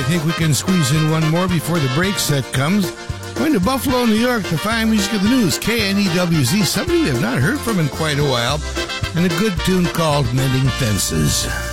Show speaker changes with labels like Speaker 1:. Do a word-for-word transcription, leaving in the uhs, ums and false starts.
Speaker 1: think we can squeeze in one more before the break set comes. Going to Buffalo, New York to find Music of the News, K N E W Z, somebody we have not heard from in quite a while, and a good tune called Mending Fences.